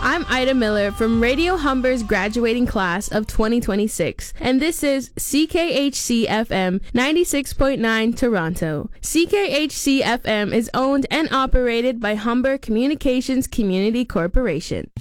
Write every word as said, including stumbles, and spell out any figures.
I'm Ida Miller from Radio Humber's graduating class of twenty twenty-six, and this is C K H C F M ninety-six point nine Toronto. C K H C F M is owned and operated by Humber Communications Community Corporation.